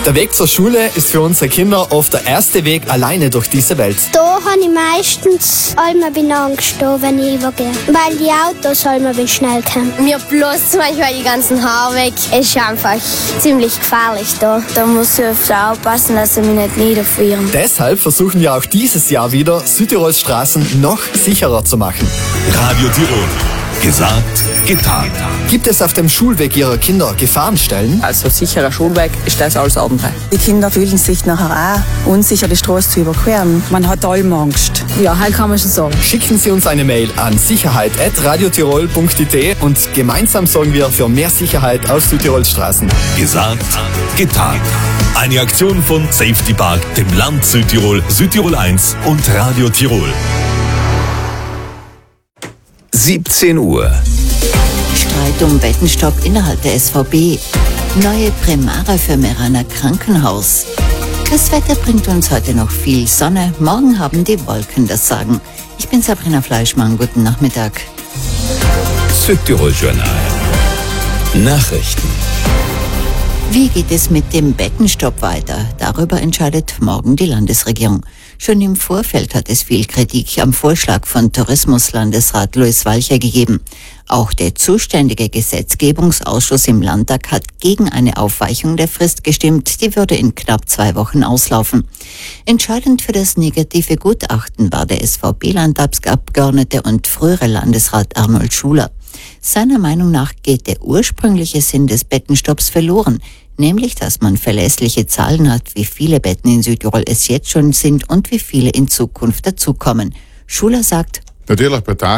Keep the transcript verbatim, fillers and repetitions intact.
Der Weg zur Schule ist für unsere Kinder oft der erste Weg alleine durch diese Welt. Da habe ich meistens einmal bin Angst, da, wenn ich übergehe. Weil die Autos einmal schnell kommen. Mir bloß manchmal die ganzen Haare weg. Es ist einfach ziemlich gefährlich da. Da muss ich öfter aufpassen, dass sie mich nicht niederfrieren. Deshalb versuchen wir auch dieses Jahr wieder, Südtirols Straßen noch sicherer zu machen. Radio Tirol. Gesagt, getan. Gibt es auf dem Schulweg Ihrer Kinder Gefahrenstellen? Also sicherer Schulweg ist das alles andere. Die Kinder fühlen sich nachher auch unsicher, die Straße zu überqueren. Man hat allem Angst. Ja, halt kann man schon sagen. Schicken Sie uns eine Mail an sicherheit at radiotirol punkt i t und gemeinsam sorgen wir für mehr Sicherheit auf Südtirols Straßen. Gesagt, getan. Eine Aktion von Safety Park, dem Land Südtirol, Südtirol eins und Radio Tirol. siebzehn Uhr. Streit um Bettenstopp innerhalb der S V B. Neue Primare für Meraner Krankenhaus. Das Wetter bringt uns heute noch viel Sonne. Morgen haben die Wolken das Sagen. Ich bin Sabrina Fleischmann. Guten Nachmittag. Südtirol Journal. Nachrichten. Wie geht es mit dem Bettenstopp weiter? Darüber entscheidet morgen die Landesregierung. Schon im Vorfeld hat es viel Kritik am Vorschlag von Tourismuslandesrat Louis Walcher gegeben. Auch der zuständige Gesetzgebungsausschuss im Landtag hat gegen eine Aufweichung der Frist gestimmt. Die würde in knapp zwei Wochen auslaufen. Entscheidend für das negative Gutachten war der S V B-Landtagsabgeordnete und frühere Landesrat Arnold Schuler. Seiner Meinung nach geht der ursprüngliche Sinn des Bettenstopps verloren, nämlich dass man verlässliche Zahlen hat, wie viele Betten in Südtirol es jetzt schon sind und wie viele in Zukunft dazukommen. Schuler sagt, natürlich